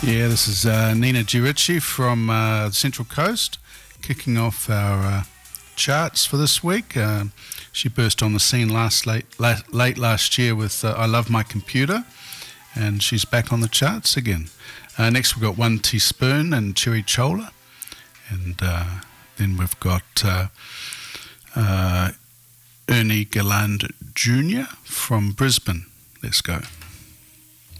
Yeah, this is Nina Girici from the Central Coast, kicking off our charts for this week. She burst on the scene late last year with I Love My Computer, and she's back on the charts again. Next we've got One Teaspoon and Cherry Chola, and then we've got Ernie Galland Jr. from Brisbane. Let's go.